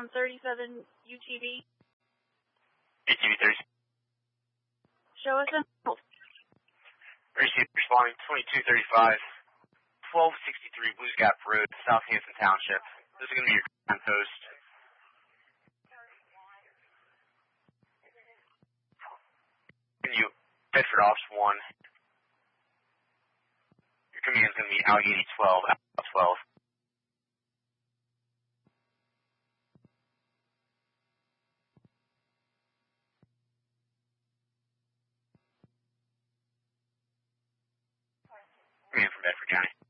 37 UTV. UTV 30. Show us a note. Receive responding 2235, 1263 Blues Gap Road, Southampton Township. This is going to be your command post. You, Bedford Office 1. Your command is going to be Allegheny 12, Alpha 12. Command from Bedford County.